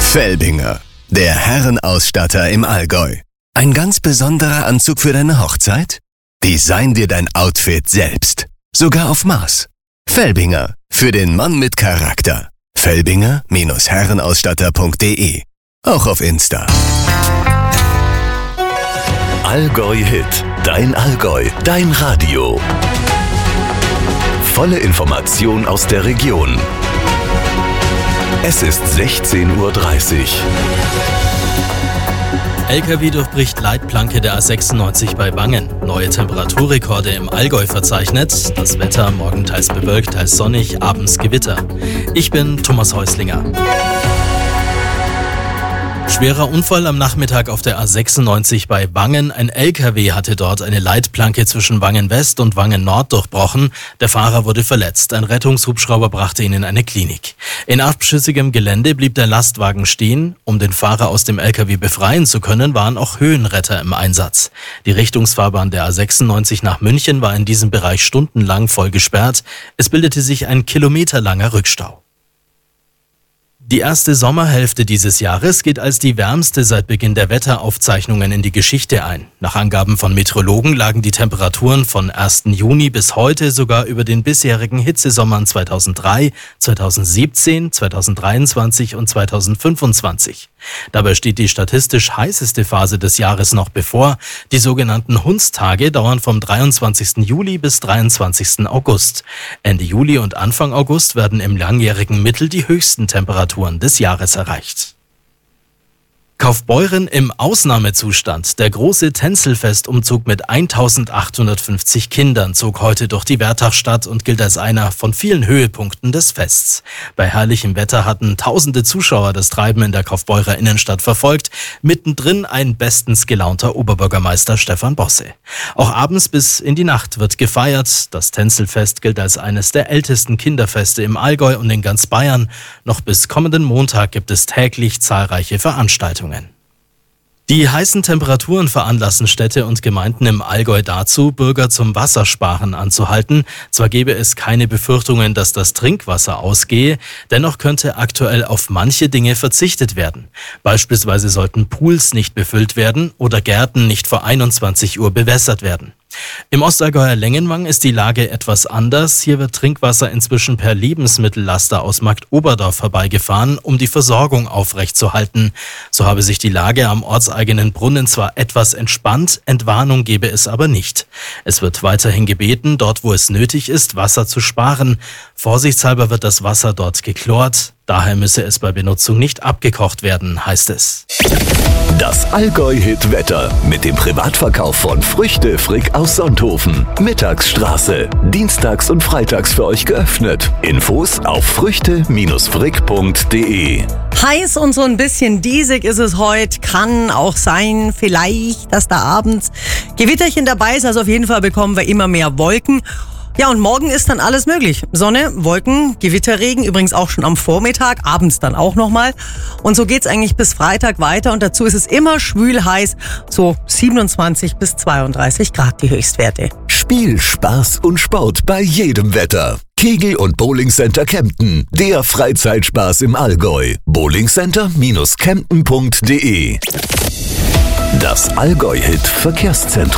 Felbinger, der Herrenausstatter im Allgäu. Ein ganz besonderer Anzug für deine Hochzeit? Design dir dein Outfit selbst. Sogar auf Maß. Felbinger, für den Mann mit Charakter. Felbinger-herrenausstatter.de. Auch auf Insta. Allgäu Hit. Dein Allgäu. Dein Radio. Volle Information aus der Region. Es ist 16:30 Uhr. LKW durchbricht Leitplanke der A96 bei Wangen. Neue Temperaturrekorde im Allgäu verzeichnet. Das Wetter morgen teils bewölkt, teils sonnig, abends Gewitter. Ich bin Thomas Häuslinger. Schwerer Unfall am Nachmittag auf der A96 bei Wangen. Ein LKW hatte dort eine Leitplanke zwischen Wangen West und Wangen Nord durchbrochen. Der Fahrer wurde verletzt. Ein Rettungshubschrauber brachte ihn in eine Klinik. In abschüssigem Gelände blieb der Lastwagen stehen. Um den Fahrer aus dem LKW befreien zu können, waren auch Höhenretter im Einsatz. Die Richtungsfahrbahn der A96 nach München war in diesem Bereich stundenlang voll gesperrt. Es bildete sich ein kilometerlanger Rückstau. Die erste Sommerhälfte dieses Jahres geht als die wärmste seit Beginn der Wetteraufzeichnungen in die Geschichte ein. Nach Angaben von Meteorologen lagen die Temperaturen von 1. Juni bis heute sogar über den bisherigen Hitzesommern 2003, 2017, 2023 und 2025. Dabei steht die statistisch heißeste Phase des Jahres noch bevor. Die sogenannten Hundstage dauern vom 23. Juli bis 23. August. Ende Juli und Anfang August werden im langjährigen Mittel die höchsten Temperaturen des Jahres erreicht. Kaufbeuren im Ausnahmezustand. Der große Tänzelfestumzug mit 1850 Kindern zog heute durch die Wertachstadt und gilt als einer von vielen Höhepunkten des Fests. Bei herrlichem Wetter hatten tausende Zuschauer das Treiben in der Kaufbeurer Innenstadt verfolgt. Mittendrin ein bestens gelaunter Oberbürgermeister Stefan Bosse. Auch abends bis in die Nacht wird gefeiert. Das Tänzelfest gilt als eines der ältesten Kinderfeste im Allgäu und in ganz Bayern. Noch bis kommenden Montag gibt es täglich zahlreiche Veranstaltungen. Die heißen Temperaturen veranlassen Städte und Gemeinden im Allgäu dazu, Bürger zum Wassersparen anzuhalten. Zwar gäbe es keine Befürchtungen, dass das Trinkwasser ausgehe, dennoch könnte aktuell auf manche Dinge verzichtet werden. Beispielsweise sollten Pools nicht befüllt werden oder Gärten nicht vor 21 Uhr bewässert werden. Im Ostallgäuer Lengenwang ist die Lage etwas anders. Hier wird Trinkwasser inzwischen per Lebensmittellaster aus Marktoberdorf herbeigefahren, um die Versorgung aufrechtzuerhalten. So habe sich die Lage am ortseigenen Brunnen zwar etwas entspannt, Entwarnung gebe es aber nicht. Es wird weiterhin gebeten, dort wo es nötig ist, Wasser zu sparen. Vorsichtshalber wird das Wasser dort geklort. Daher müsse es bei Benutzung nicht abgekocht werden, heißt es. Das Allgäu-Hit-Wetter mit dem Privatverkauf von Früchte Frick aus Sonthofen. Mittagsstraße. Dienstags und freitags für euch geöffnet. Infos auf früchte-frick.de. Heiß und so ein bisschen diesig ist es heute. Kann auch sein, vielleicht, dass da abends Gewitterchen dabei ist. Also auf jeden Fall bekommen wir immer mehr Wolken. Ja, und morgen ist dann alles möglich. Sonne, Wolken, Gewitterregen, übrigens auch schon am Vormittag, abends dann auch nochmal. Und so geht's eigentlich bis Freitag weiter und dazu ist es immer schwül heiß, so 27 bis 32 Grad die Höchstwerte. Spiel, Spaß und Sport bei jedem Wetter. Kegel- und Bowlingcenter Kempten, der Freizeitspaß im Allgäu. bowlingcenter-kempten.de. Das Allgäu-Hit Verkehrszentrum.